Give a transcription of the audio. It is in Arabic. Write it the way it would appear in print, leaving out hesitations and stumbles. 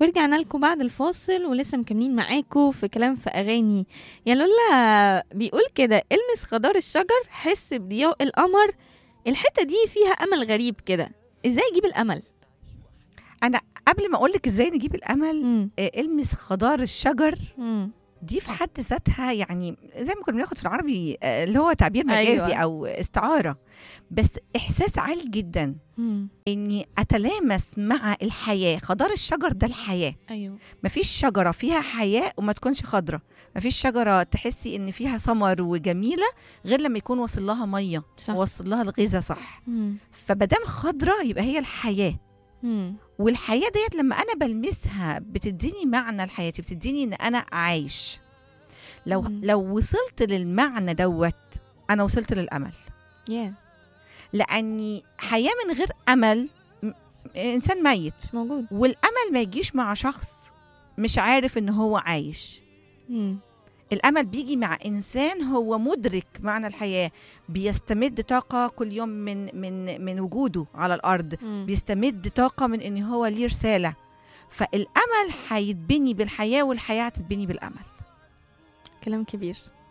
ورجعنا لكم بعد الفاصل ولسه مكملين معاكم في كلام في أغاني. يا لولا بيقول كده: المس خضار الشجر، حس بضياء القمر. الحتة دي فيها أمل غريب كده، ازاي اجيب الأمل؟ انا قبل ما اقولك ازاي نجيب الامل، مم. المس خضار الشجر مم. دي في حد ذاتها، يعني زي ما كنا بناخد في العربي اللي هو تعبير مجازي أيوة. او استعاره، بس احساس عالي جدا مم. اني اتلامس مع الحياه. خضار الشجر ده الحياه. أيوة. مفيش شجره فيها حياه وما تكونش خضره. مفيش شجره تحسي ان فيها ثمر وجميله غير لما يكون وصل لها ميه صح. ووصل لها الغذاء صح. مم. فمادام خضره يبقى هي الحياه. مم. والحياة ديت لما أنا بلمسها بتديني معنى لحياتي، بتديني إن أنا عايش. مم. لو وصلت للمعنى دوت أنا وصلت للأمل. yeah. لأني حياة من غير أمل إنسان ميت. مش موجود. والأمل ما يجيش مع شخص مش عارف إن هو عايش. مم. الأمل بيجي مع إنسان هو مدرك معنى الحياة، بيستمد طاقة كل يوم من وجوده على الأرض. مم. بيستمد طاقة من إن هو ليه رسالة. فالأمل هيتبني بالحياة والحياة هتتبني بالأمل. كلام كبير.